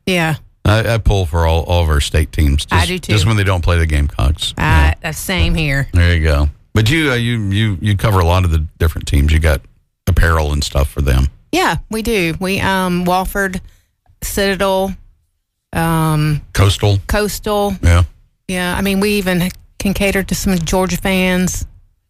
Yeah. I pull for all of our state teams. I do too. Just when they don't play the Gamecocks. That's same here. There you go. But you cover a lot of the different teams. You got apparel and stuff for them. Yeah, we do. We Walford, Citadel, Coastal. Yeah. Yeah. I mean, we even can cater to some Georgia fans.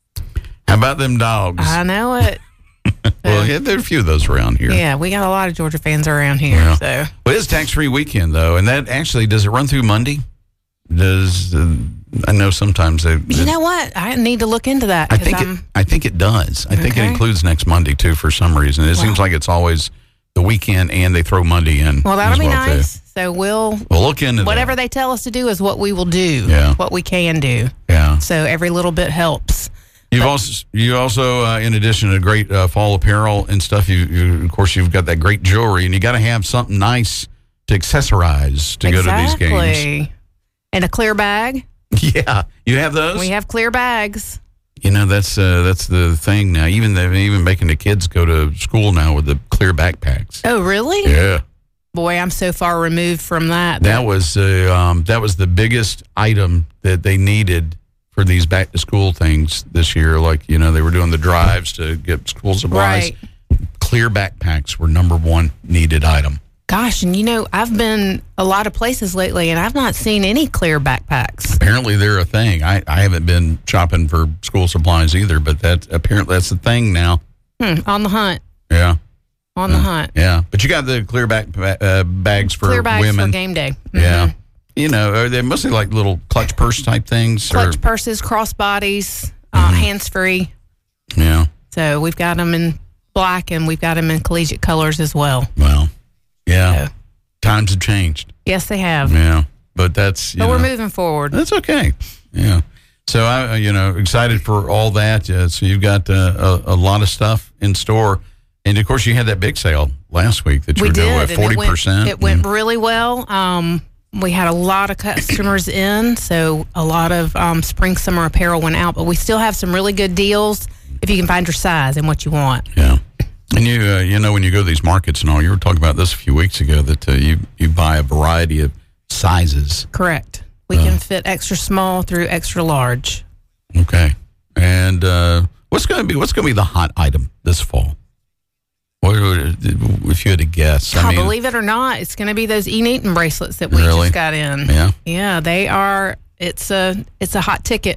How about them dogs? I know it. Well, yeah, there are a few of those around here. Yeah, we got a lot of Georgia fans around here. Yeah. So, well, it's tax-free weekend though, and that actually does it run through Monday? Does I know sometimes they? You know what? I need to look into that. I think it does. I think it includes next Monday too for some reason. It seems like it's always the weekend, and they throw Monday in. Well, that'll be nice. Too. So we'll look into whatever that. They tell us to do is what we will do. Yeah. What we can do. Yeah. So every little bit helps. You also in addition to great fall apparel and stuff, you of course you've got that great jewelry, and you got to have something nice to accessorize to go to these games. And a clear bag. Yeah, you have those. We have clear bags. You know that's the thing now. They're even making the kids go to school now with the clear backpacks. Oh, really? Yeah. Boy, I'm so far removed from that. That was the biggest item that they needed for these back to school things this year. Like, they were doing the drives to get school supplies. Right. Clear backpacks were number one needed item. Gosh, and I've been a lot of places lately, and I've not seen any clear backpacks. Apparently, they're a thing. I haven't been shopping for school supplies either, but that's the thing now. On the hunt. Yeah. On the hunt. Yeah, but you got the clear bags for clear bags women. For game day. Mm-hmm. Yeah. Are they mostly like little clutch purse type things? Clutch purses, crossbodies, hands-free. Yeah. So we've got them in black, and we've got them in collegiate colors as well. Well, yeah. So, times have changed. Yes, they have. Yeah, but that's... But we're moving forward. That's okay. Yeah. So, excited for all that. So you've got a lot of stuff in store. And, of course, you had that big sale last week that you were doing at 40%. It went really well. We had a lot of customers in, so a lot of spring, summer apparel went out. But we still have some really good deals if you can find your size and what you want. Yeah. And when you go to these markets and all, you were talking about this a few weeks ago, that you buy a variety of sizes. Correct. We can fit extra small through extra large. Okay. And what's going to be the hot item this fall? If you had to guess, believe it or not, it's going to be those Eaton bracelets that we just got in. Yeah, yeah, they are. It's a hot ticket.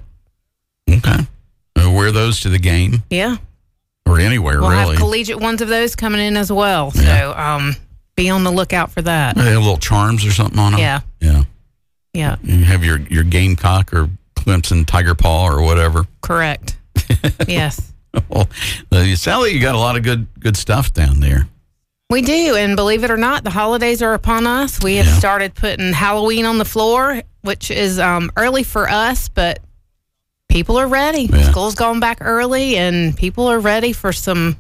Okay, wear those to the game. Yeah, or anywhere we'll really. Have collegiate ones of those coming in as well. Yeah. So be on the lookout for that. They have little charms or something on them. Yeah, yeah, yeah. You have your Gamecock or Clemson Tiger Paw or whatever. Correct. Yes. Well, you sound like you got a lot of good stuff down there. We do, and believe it or not, the holidays are upon us. We have started putting Halloween on the floor, which is early for us, but people are ready. Yeah. School's going back early, and people are ready for some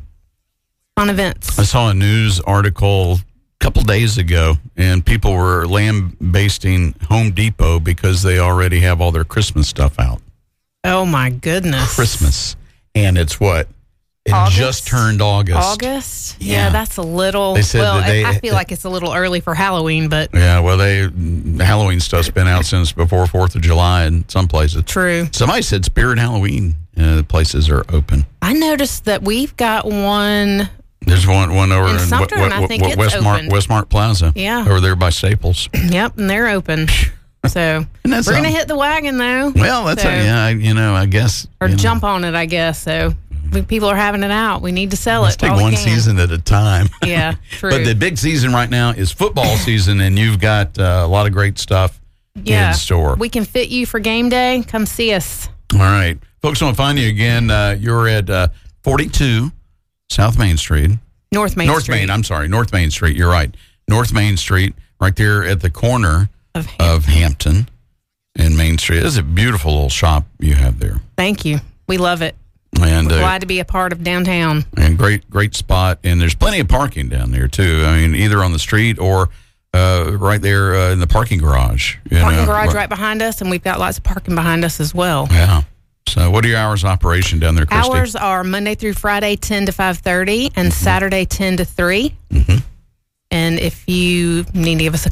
fun events. I saw a news article a couple days ago, and people were lambasting Home Depot because they already have all their Christmas stuff out. Oh, my goodness. Christmas. And it's what? It August? Just turned August. August? Yeah, that's a little... They said I feel like it's a little early for Halloween, but... Yeah, well, Halloween stuff's been out since before 4th of July in some places. True. Somebody said Spirit Halloween places are open. I noticed that we've got one... There's one over in Sumter, and I think it's open. Westmart Plaza. Yeah. Over there by Staples. Yep, and they're open. So we're going to hit the wagon, though. Well, that's I guess. Or jump on it, I guess. So people are having it out. We need to sell Let's it. Take one season at a time. Yeah, true. But the big season right now is football season, and you've got a lot of great stuff in store. We can fit you for game day. Come see us. All right. Folks, want to find you again. You're at 42 South Main Street. North Main Street. North Main Street. You're right. North Main Street, right there at the corner of Hampton and Main Street. It's a beautiful little shop you have there. Thank you. We love it. And we're glad to be a part of downtown. And great spot. And there's plenty of parking down there, too. I mean, either on the street or right there in the parking garage. Parking garage right behind us, and we've got lots of parking behind us as well. Yeah. So what are your hours of operation down there, Christy? Hours are Monday through Friday, 10 to 5:30, and Saturday, 10 to 3. Mm-hmm. And if you need to give us a